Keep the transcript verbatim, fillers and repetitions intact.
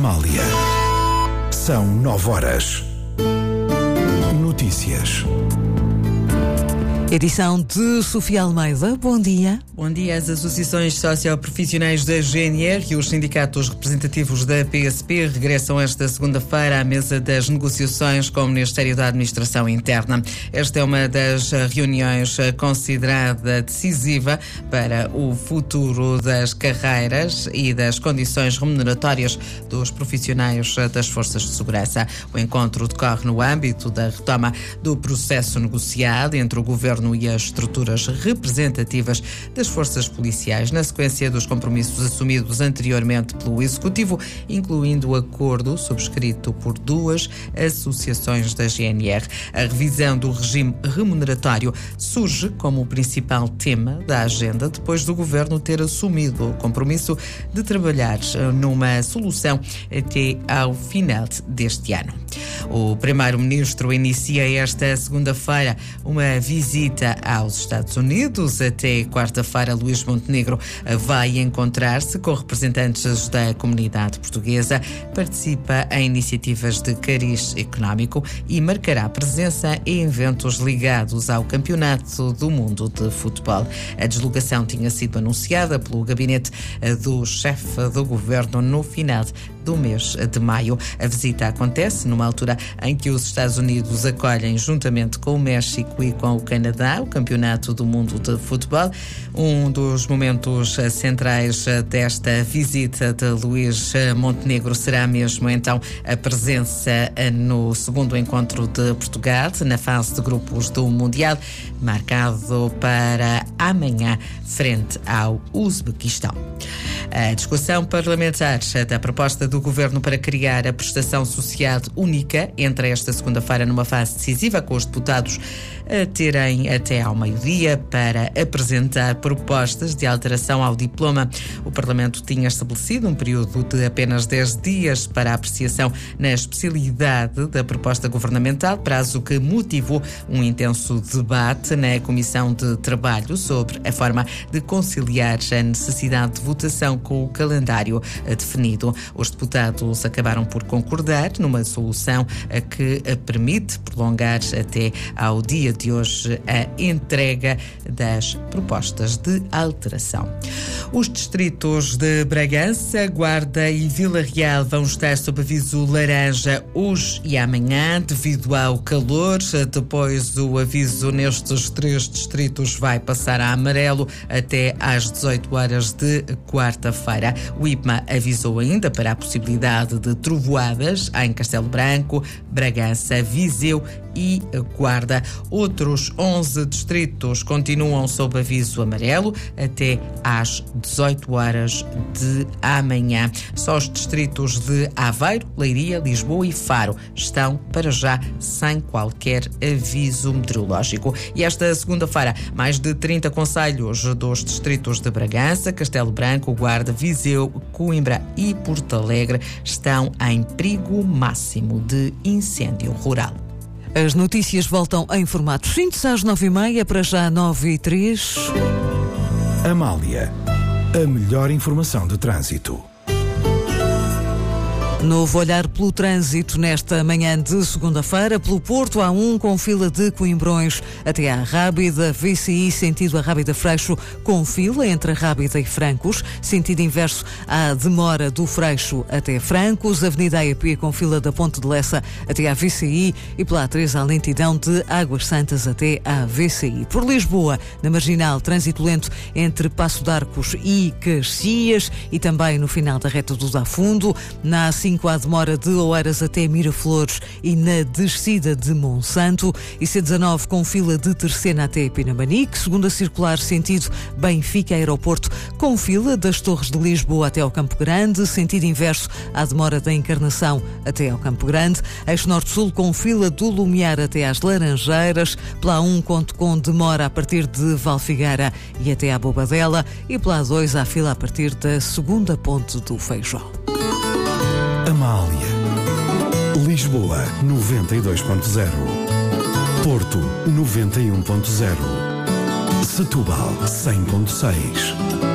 Amália. São nove horas. Notícias. Edição de Sofia Almeida. Bom dia. Bom dia. As associações socioprofissionais da G N R e os sindicatos representativos da P S P regressam esta segunda-feira à mesa das negociações com o Ministério da Administração Interna. Esta é uma das reuniões considerada decisiva para o futuro das carreiras e das condições remuneratórias dos profissionais das forças de segurança. O encontro decorre no âmbito da retoma do processo negociado entre o Governo e as estruturas representativas das forças policiais, na sequência dos compromissos assumidos anteriormente pelo Executivo, incluindo o acordo subscrito por duas associações da G N R. A revisão do regime remuneratório surge como o principal tema da agenda depois do Governo ter assumido o compromisso de trabalhar numa solução até ao final deste ano. O Primeiro-Ministro inicia esta segunda-feira uma visita aos Estados Unidos. Até quarta-feira, Luís Montenegro vai encontrar-se com representantes da comunidade portuguesa, participa em iniciativas de cariz económico e marcará presença em eventos ligados ao Campeonato do Mundo de Futebol. A deslocação tinha sido anunciada pelo gabinete do chefe do governo no final do mês de maio. A visita acontece numa altura em que os Estados Unidos acolhem, juntamente com o México e com o Canadá, o Campeonato do Mundo de Futebol. Um dos momentos centrais desta visita de Luís Montenegro será mesmo então a presença no segundo encontro de Portugal na fase de grupos do Mundial, marcado para amanhã frente ao Uzbequistão. A discussão parlamentar da proposta do Governo para criar a prestação social única entra esta segunda-feira numa fase decisiva, com os deputados a terem até ao meio-dia para apresentar propostas de alteração ao diploma. O Parlamento tinha estabelecido um período de apenas dez dias para a apreciação na especialidade da proposta governamental, prazo que motivou um intenso debate na Comissão de Trabalho sobre a forma de conciliar a necessidade de votação com o calendário definido. Os deputados acabaram por concordar numa solução que permite prolongar até ao dia de hoje a entrega das propostas de alteração. Os distritos de Bragança, Guarda e Vila Real vão estar sob aviso laranja hoje e amanhã devido ao calor. Depois, o aviso nestes três distritos vai passar a amarelo até às dezoito horas de quarta-feira. O I P M A avisou ainda para a possibilidade de trovoadas em Castelo Branco, Bragança, Viseu e Guarda. Outros onze distritos continuam sob aviso amarelo até às dezoito horas de amanhã. Só os distritos de Aveiro, Leiria, Lisboa e Faro estão para já sem qualquer aviso meteorológico. E esta segunda-feira, mais de trinta concelhos dos distritos de Bragança, Castelo Branco, Guarda, Viseu, Coimbra e Porto Alegre estão em perigo máximo de incêndio rural. As notícias voltam em formato síntese às nove e meia, para já nove e três. Amália, a melhor informação de trânsito. Novo olhar pelo trânsito nesta manhã de segunda-feira. Pelo Porto, A um com fila de Coimbrões até à Rábida, V C I sentido a Rábida Freixo com fila entre a Rábida e Francos. Sentido inverso, à demora do Freixo até Francos. Avenida A E P com fila da Ponte de Lessa até à V C I e pela A três à lentidão de Águas Santas até à V C I. Por Lisboa, na Marginal, trânsito lento entre Passo de Arcos e Caxias e também no final da reta do Dá Fundo. Na A cinco há demora de Oeiras até Miraflores e na descida de Monsanto. E C dezanove com fila de Terceira até Pinamanique. Segunda circular sentido Benfica Aeroporto com fila das Torres de Lisboa até ao Campo Grande. Sentido inverso, há demora da Encarnação até ao Campo Grande. Eixo Norte-Sul com fila do Lumiar até às Laranjeiras. Pela A um conto com demora a partir de Valfigueira e até à Bobadela. E pela A dois há fila a partir da segunda ponte do Feijó. Amália. Lisboa, noventa e dois ponto zero. Porto, noventa e um ponto zero. Setúbal, cem ponto seis.